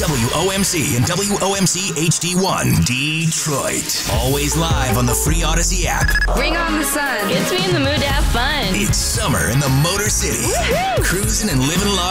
WOMC and WOMC HD1 Detroit. Always live on the free Odyssey app. Bring on the sun. Gets me in the mood to have fun. It's summer in the Motor City. Woohoo! Cruising and living large.